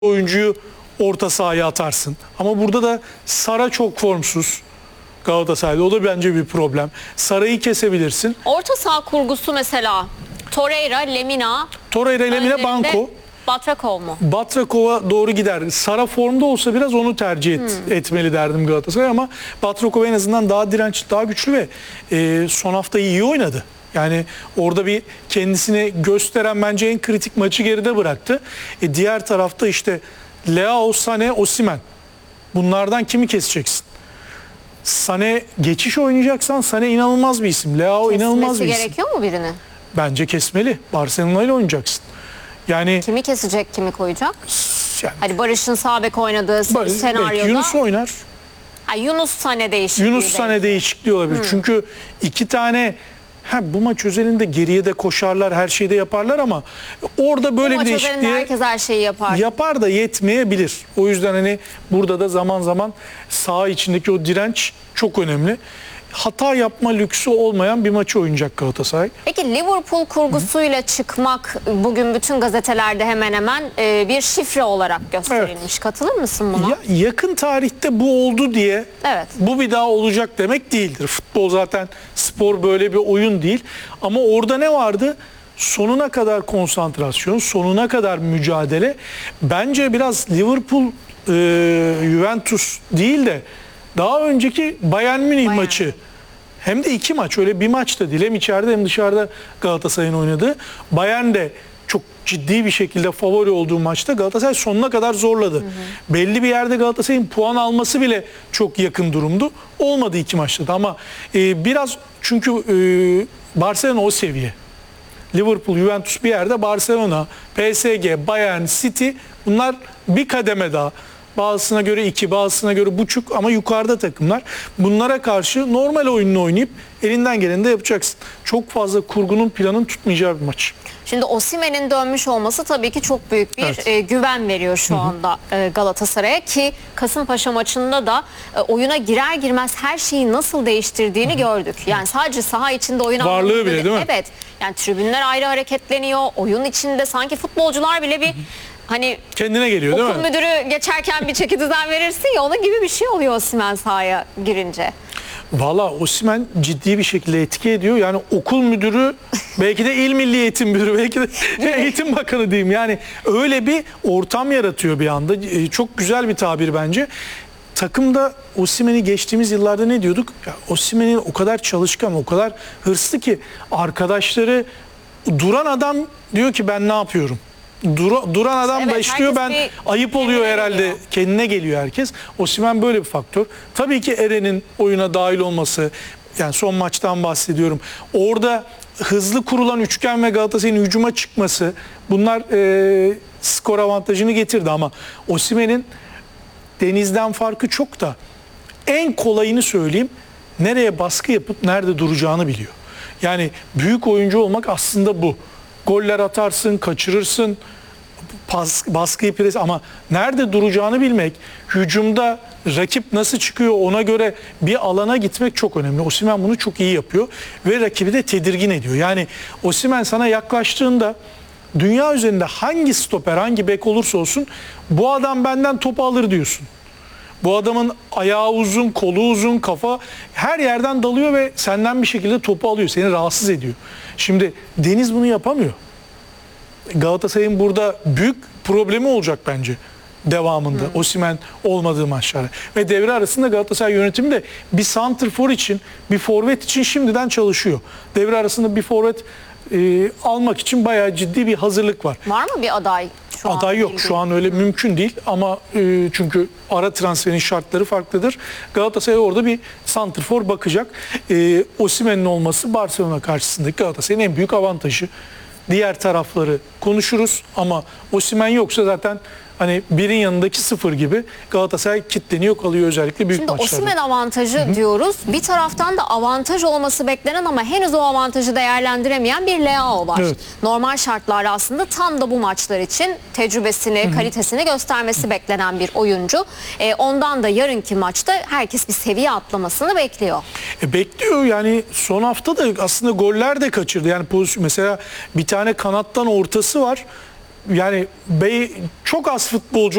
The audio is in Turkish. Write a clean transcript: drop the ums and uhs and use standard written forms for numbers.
oyuncuyu orta sahaya atarsın. Ama burada da Sara çok formsuz Galatasaray'da. O da bence bir problem. Sara'yı kesebilirsin. Orta saha kurgusu mesela Torreira, Lemina, Banko. Batrakov mu? Batrakov'a doğru gider. Sara formda olsa biraz onu tercih etmeli derdim Galatasaray ama Batrakov en azından daha dirençli, daha güçlü ve son haftayı iyi oynadı. Yani orada bir kendisini gösteren bence en kritik maçı geride bıraktı. Diğer tarafta işte Leao, Sané, Osimhen. Bunlardan kimi keseceksin? Sané geçiş oynayacaksan Sané inanılmaz bir isim. Leao inanılmaz bir isim. Kesmesi gerekiyor mu birini? Bence kesmeli. Barcelona ile oynayacaksın. Yani Kimi kesecek, kimi koyacak? yani, Hani Barış'ın sağ bek oynadığı senaryoda. Yunus oynar. Yunus Sané değişikliği. Yunus Sané değişikliği olabilir. Çünkü iki tane bu maç özelinde geriye de koşarlar, her şeyi de yaparlar ama orada böyle bir değişikliği herkes her şeyi yapar. Yapar da yetmeyebilir. O yüzden hani burada da zaman zaman saha içindeki o direnç çok önemli. Hata yapma lüksü olmayan bir maçı oynayacak Galatasaray. Peki Liverpool kurgusuyla çıkmak bugün bütün gazetelerde hemen hemen bir şifre olarak gösterilmiş. Evet. Katılır mısın buna? Yakın tarihte bu oldu diye bu bir daha olacak demek değildir. Futbol zaten spor, böyle bir oyun değil. Ama orada ne vardı? Sonuna kadar konsantrasyon, sonuna kadar mücadele. Bence biraz Liverpool, Juventus değil de daha önceki Bayern Münih maçı, hem de iki maç, öyle bir maç da değil, hem içeride hem dışarıda Galatasaray'ın oynadığı. Bayern de çok ciddi bir şekilde favori olduğu maçta Galatasaray sonuna kadar zorladı. Belli bir yerde Galatasaray'ın puan alması bile çok yakın durumdu. Olmadı iki maçta da ama biraz çünkü Barcelona o seviye. Liverpool, Juventus bir yerde, Barcelona, PSG, Bayern, City bunlar bir kademe daha. Bazısına göre 2, bazısına göre 1,5 ama yukarıda takımlar. Bunlara karşı normal oyununu oynayıp elinden geleni de yapacaksın. Çok fazla kurgunun, planın tutmayacağı bir maç. Şimdi Osimhen'in dönmüş olması tabii ki çok büyük bir güven veriyor şu anda Galatasaray'a ki Kasımpaşa maçında da oyuna girer girmez her şeyi nasıl değiştirdiğini gördük. Yani sadece saha içinde oyun varlığı bile değil mi? Evet. Yani tribünler ayrı hareketleniyor. Oyun içinde sanki futbolcular bile bir hani kendine geliyor değil mi? Okul müdürü geçerken bir çeki düzen verirsin ya, onun gibi bir şey oluyor Osimhen sahaya girince. Valla Osimhen ciddi bir şekilde etki ediyor. Yani okul müdürü, belki de İl Milli Eğitim Müdürü, belki de Eğitim Bakanı diyeyim. Yani öyle bir ortam yaratıyor bir anda. Çok güzel bir tabir bence. Takımda Osimhen'i geçtiğimiz yıllarda ne diyorduk? Osimhen'in o kadar çalışkan, o kadar hırslı ki arkadaşları, duran adam diyor ki ben ne yapıyorum? Duran adam başlıyor, ben ayıp oluyor herhalde, kendine geliyor herkes. Osimhen böyle bir faktör. Tabii ki Eren'in oyuna dahil olması, yani son maçtan bahsediyorum. Orada hızlı kurulan üçgen ve Galatasaray'ın hücuma çıkması, bunlar skor avantajını getirdi ama Osimhen'in Deniz'den farkı çok da, en kolayını söyleyeyim, nereye baskı yapıp nerede duracağını biliyor. Yani büyük oyuncu olmak aslında bu. Goller atarsın, kaçırırsın, baskıyı pres, ama nerede duracağını bilmek, hücumda rakip nasıl çıkıyor ona göre bir alana gitmek çok önemli. Osimhen bunu çok iyi yapıyor ve rakibi de tedirgin ediyor. Yani Osimhen sana yaklaştığında dünya üzerinde hangi stoper, hangi bek olursa olsun bu adam benden topu alır diyorsun. Bu adamın ayağı uzun, kolu uzun, kafa her yerden dalıyor ve senden bir şekilde topu alıyor. Seni rahatsız ediyor. Şimdi Deniz bunu yapamıyor. Galatasaray'ın burada büyük problemi olacak bence devamında. Osimhen olmadığı maçlarda. Ve devre arasında Galatasaray yönetimi de bir santrfor için, bir forvet için şimdiden çalışıyor. Devre arasında bir forvet almak için bayağı ciddi bir hazırlık var. Var mı bir aday? Aday yok. Şu an öyle mümkün değil ama çünkü ara transferin şartları farklıdır. Galatasaray orada bir santrfor bakacak. Osimhen'in olması Barcelona karşısındaki Galatasaray'ın en büyük avantajı. Diğer tarafları konuşuruz ama Osimhen yoksa zaten hani birin yanındaki sıfır gibi Galatasaray kilitleniyor kalıyor, özellikle büyük maçlarda. Şimdi Osimhen avantajı diyoruz. Bir taraftan da avantaj olması beklenen ama henüz o avantajı değerlendiremeyen bir Leao var. Evet. Normal şartlarda aslında tam da bu maçlar için tecrübesini, kalitesini göstermesi beklenen bir oyuncu. Ondan da yarınki maçta herkes bir seviye atlamasını bekliyor. Bekliyor yani, son hafta da aslında goller de kaçırdı. Yani pozisyon, mesela bir tane kanattan ortası var. yani çok az futbolcu